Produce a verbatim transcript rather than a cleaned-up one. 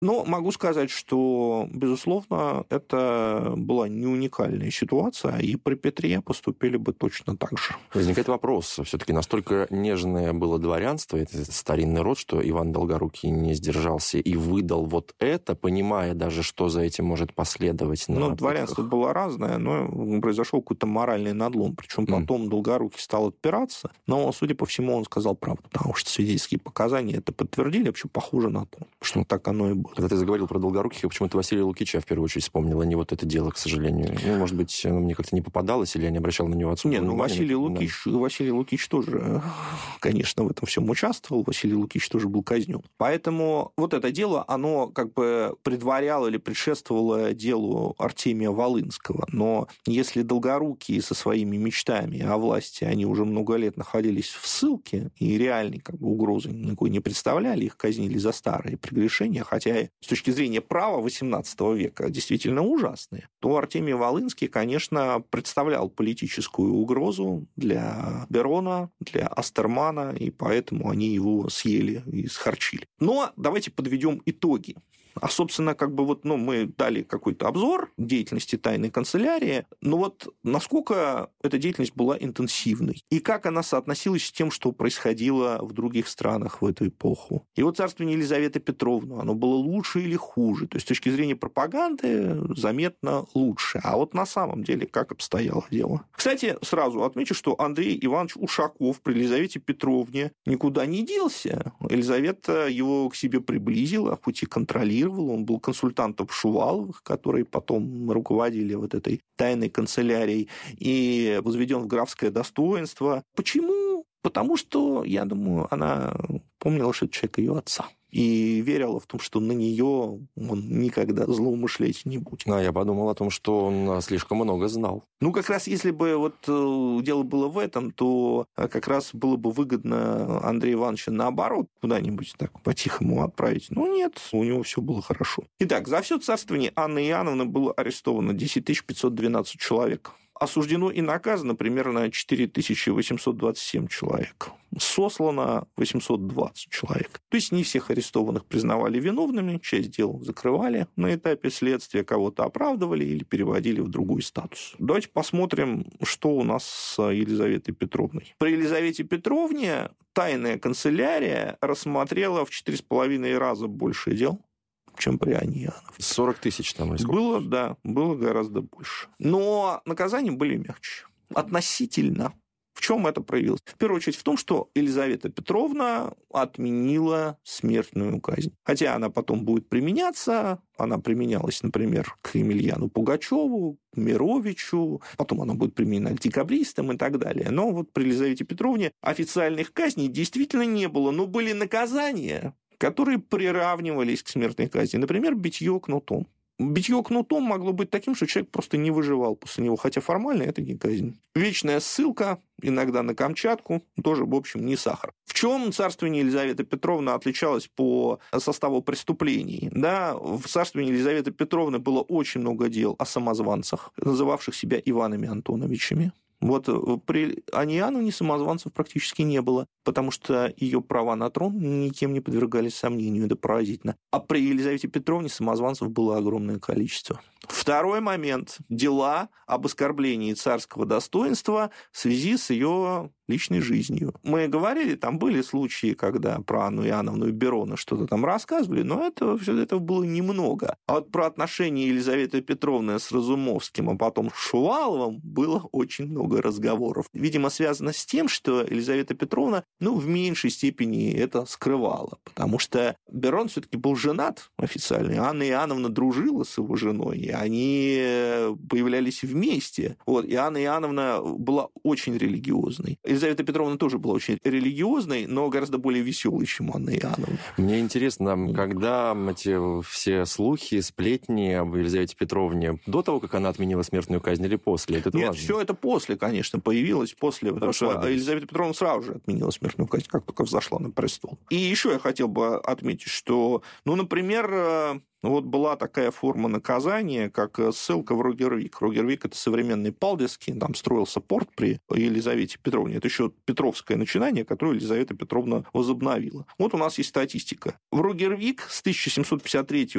Но могу сказать, что, безусловно, это была не уникальная ситуация, и при Петре поступили бы точно так же. Возникает вопрос. Все-таки настолько нежное было дворянство, это старинный род, что Иван Долгорукий не сдержался и выдал вот это, понимая даже, что за этим может последовать. Ну, дворянство было разное, но произошел какой-то моральный надлом. Причем потом mm. Долгорукий стал отпираться, но, судя по всему, он сказал правду, потому что свидетельские показания это подтвердили, вообще похоже на то, что так оно и было. Когда ты заговорил про Долгоруких, я почему-то Василия Лукича в первую очередь вспомнил, а не вот это дело, к сожалению. Ну, может быть, оно мне как-то не попадалось, или я не обращал на него отсюда. Нет, ну, Василий Лукич, да. Василий Лукич тоже, конечно, в этом всем участвовал. Василий Лукич тоже был казнен. Поэтому вот это дело, оно как бы предваряло или предшествовало делу Артемия Волынского. Но если Долгорукие со своими мечтами о власти, они уже много лет находились в ссылке и реальной как бы угрозы никакой не представляли, их казнили за старые прегрешения, хотя с точки зрения права восемнадцатого века действительно ужасные, то Артемий Волынский, конечно, представлял политическую угрозу для Берона, для Астермана, и поэтому они его съели и схарчили. Но давайте подведем итоги. А, собственно, как бы вот, ну, мы дали какой-то обзор деятельности тайной канцелярии, но вот насколько эта деятельность была интенсивной, и как она соотносилась с тем, что происходило в других странах в эту эпоху. И вот царствование Елизаветы Петровны, оно было лучше или хуже? То есть, с точки зрения пропаганды, заметно лучше. А вот на самом деле, как обстояло дело? Кстати, сразу отмечу, что Андрей Иванович Ушаков при Елизавете Петровне никуда не делся. Елизавета его к себе приблизила, хоть и контролировала. Он был консультантом Шуваловых, которые потом руководили вот этой тайной канцелярией, и возведен в графское достоинство. Почему? Потому что, я думаю, она помнила, что это человек ее отца. И верила в том, что на нее он никогда злоумышлять не будет. А я подумал о том, что он слишком много знал. Ну, как раз если бы вот дело было в этом, то как раз было бы выгодно Андрея Ивановича наоборот куда-нибудь так по-тихому отправить. Но нет, у него все было хорошо. Итак, за все царствование Анны Иоанновны было арестовано десять тысяч пятьсот двенадцать человек. Осуждено и наказано примерно четыре тысячи восемьсот двадцать семь человек. Сослано восемьсот двадцать человек. То есть не всех арестованных признавали виновными, часть дел закрывали на этапе следствия, кого-то оправдывали или переводили в другой статус. Давайте посмотрим, что у нас с Елизаветой Петровной. При Елизавете Петровне тайная канцелярия рассмотрела в четыре с половиной раза больше дел, чем при Анне Иоанновне. сорок тысяч там или сколько? Было, да, было гораздо больше. Но наказания были мягче. Относительно. В чем это проявилось? В первую очередь в том, что Елизавета Петровна отменила смертную казнь. Хотя она потом будет применяться, она применялась, например, к Емельяну Пугачеву, к Мировичу, потом она будет применена к декабристам и так далее. Но вот при Елизавете Петровне официальных казней действительно не было, но были наказания, которые приравнивались к смертной казни. Например, битье кнутом. Битье кнутом могло быть таким, что человек просто не выживал после него, хотя формально это не казнь. Вечная ссылка, иногда на Камчатку, тоже, в общем, не сахар. В чем царствование Елизаветы Петровны отличалось по составу преступлений? Да, в царствовании Елизаветы Петровны было очень много дел о самозванцах, называвших себя Иванами Антоновичами. Вот при Анне Иоанновне самозванцев практически не было, потому что ее права на трон никем не подвергались сомнению, это поразительно. А при Елизавете Петровне самозванцев было огромное количество. Второй момент. Дела об оскорблении царского достоинства в связи с ее личной жизнью. Мы говорили, там были случаи, когда про Анну Иоанновну и Берона что-то там рассказывали, но это, все этого было немного. А вот про отношения Елизаветы Петровны с Разумовским, а потом с Шуваловым было очень много разговоров. Видимо, связано с тем, что Елизавета Петровна, ну, в меньшей степени это скрывала, потому что Берон все-таки был женат официально, Анна Иоанновна дружила с его женой, и они появлялись вместе. Вот. И Анна Иоанновна была очень религиозной. Елизавета Петровна тоже была очень религиозной, но гораздо более веселой, чем Анна Иоанновна. Мне интересно, когда эти все слухи, сплетни об Елизавете Петровне, до того, как она отменила смертную казнь, или после? Это Нет, важно. Все это после, конечно, появилось, после, потому что Елизавета Петровна сразу же отменила смертную смертную казнь, как только взошла на престол. И еще я хотел бы отметить, что, ну, например, вот была такая форма наказания, как ссылка в Рогервик. Рогервик – это современный Палдиски, там строился порт при Елизавете Петровне. Это еще петровское начинание, которое Елизавета Петровна возобновила. Вот у нас есть статистика. В Рогервик с тысяча семьсот пятьдесят третьего